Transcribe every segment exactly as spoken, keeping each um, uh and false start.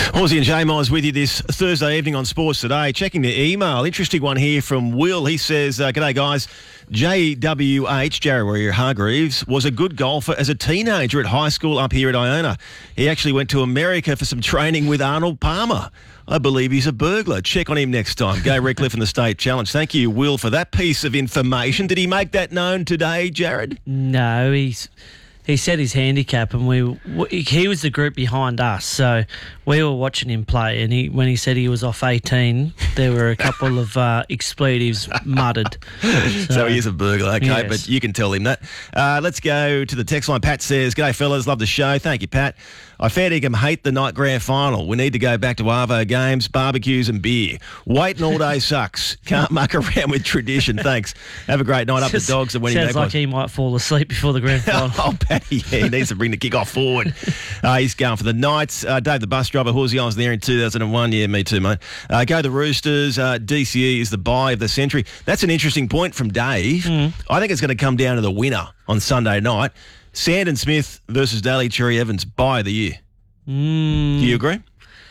Horsey and J Mize with you this Thursday evening on Sports Today. Checking the email. Interesting one here from Will. He says, uh, g'day guys. J W H, Jared Warrior Hargreaves, was a good golfer as a teenager at high school up here at Iona. He actually went to America for some training with Arnold Palmer. I believe he's a burglar. Check on him next time. Go Redcliffe in the State Challenge. Thank you, Will, for that piece of information. Did he make that known today, Jared? No, he's... He said his handicap, and we he was the group behind us, so we were watching him play. And he, when he said he was off eighteen, there were a couple of uh, expletives muttered. So, so he is a burglar, okay, yes. But you can tell him that. Uh, let's go to the text line. Pat says, "G'day fellas, love the show." Thank you, Pat. I fair dinkum hate the night grand final. We need to go back to Arvo games, barbecues and beer. Waiting all day sucks. Can't muck around with tradition. Thanks. Have a great night up the Dogs and winning Sounds back like on. he might fall asleep before the grand final. Oh, Paddy, yeah, he needs to bring the kick-off forward. Uh, he's going for the Knights. Uh, Dave, the bus driver, Horsey, I was there in two thousand one. Yeah, me too, mate. Uh, go the Roosters. Uh, D C E is the buy of the century. That's an interesting point from Dave. Mm. I think it's going to come down to the winner on Sunday night. Sandon Smith versus Daly Cherry Evans, buy of the year. Mm. Do you agree?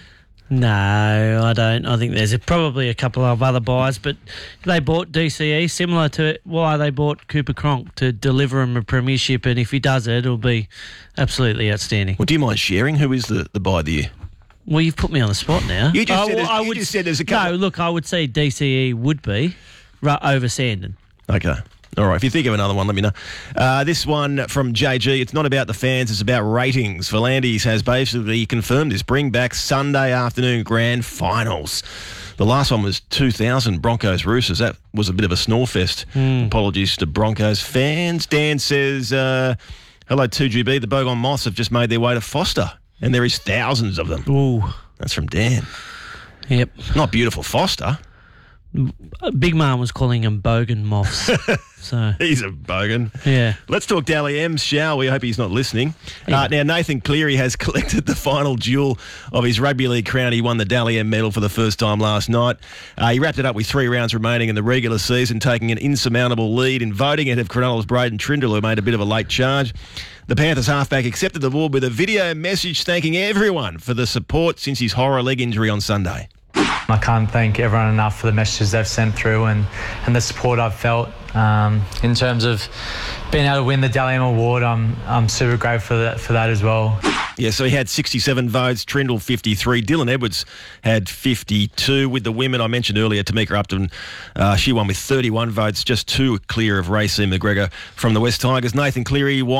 No, I don't. I think there's a, probably a couple of other buys, but they bought D C E similar to why they bought Cooper Cronk to deliver him a premiership, and if he does it, it'll be absolutely outstanding. Well, do you mind sharing who is the, the buy of the year? Well, you've put me on the spot now. You just, oh, said, well, there's, I you would, just said there's a couple... No, look, I would say D C E would be right over Sandon. Okay. All right, if you think of another one, let me know. Uh, this one from J G, it's not about the fans, it's about ratings. Volandis has basically confirmed this. Bring back Sunday afternoon grand finals. The last one was two thousand, Broncos Roosters. That was a bit of a snore fest. Mm. Apologies to Broncos fans. Dan says, uh, hello, two G B. The Bogon Moths have just made their way to Foster, and there is thousands of them. Ooh. That's from Dan. Yep. Not beautiful Foster. Big Man was calling them bogan moths. So he's a bogan. Yeah. Let's talk Dally M's, shall we? I hope he's not listening. Yeah. Uh, now, Nathan Cleary has collected the final jewel of his rugby league crown. He won the Dally M medal for the first time last night. Uh, he wrapped it up with three rounds remaining in the regular season, taking an insurmountable lead in voting ahead of Cronulla's Braden Trindle, who made a bit of a late charge. The Panthers halfback accepted the award with a video message thanking everyone for the support since his horror leg injury on Sunday. I can't thank everyone enough for the messages they've sent through and, and the support I've felt. Um, in terms of being able to win the Dally M Award, I'm I'm super grateful for that, for that as well. Yeah, so he had sixty-seven votes, Trindle fifty-three. Dylan Edwards had fifty-two. With the women, I mentioned earlier, Tamika Upton, uh, she won with thirty-one votes, just two clear of Racine McGregor from the West Tigers. Nathan Cleary won.